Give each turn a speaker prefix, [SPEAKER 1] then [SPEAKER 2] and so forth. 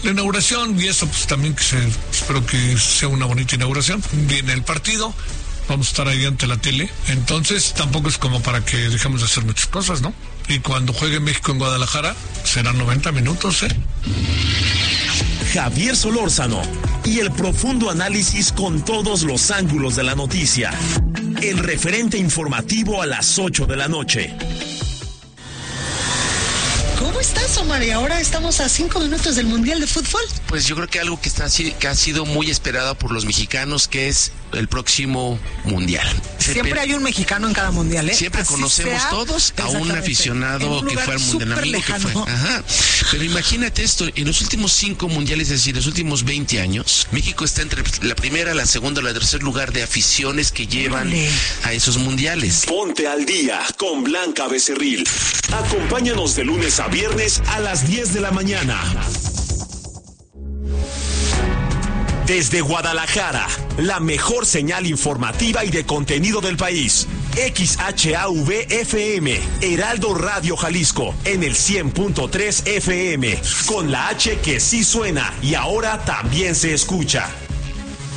[SPEAKER 1] la inauguración y eso, pues también espero que sea una bonita inauguración. Viene el partido, vamos a estar ahí ante la tele, entonces tampoco es como para que dejemos de hacer muchas cosas, ¿no? Y cuando juegue México en Guadalajara, serán 90 minutos,
[SPEAKER 2] Javier Solórzano y el profundo análisis con todos los ángulos de la noticia. El referente informativo a las 8 de la noche.
[SPEAKER 3] ¿Cómo estás, Omar? Y ahora estamos a 5 minutos del Mundial de Fútbol.
[SPEAKER 4] Pues yo creo que algo que ha sido muy esperado por los mexicanos, que es el próximo Mundial.
[SPEAKER 3] Siempre hay un mexicano en cada Mundial, ¿eh?
[SPEAKER 4] Siempre
[SPEAKER 3] así
[SPEAKER 4] conocemos todos a un aficionado que fue al Mundial, amigo
[SPEAKER 3] lejano.
[SPEAKER 4] que fue. Ajá. Pero imagínate esto, en los últimos 5 mundiales, es decir, los últimos 20 años, México está entre la primera, la segunda o la tercer lugar de aficiones que llevan a esos mundiales.
[SPEAKER 2] Ponte al día con Blanca Becerril. Acompáñanos de lunes a viernes a las 10 de la mañana. Desde Guadalajara, la mejor señal informativa y de contenido del país. XHAV-FM, Heraldo Radio Jalisco, en el 100.3 FM, con la H que sí suena y ahora también se escucha.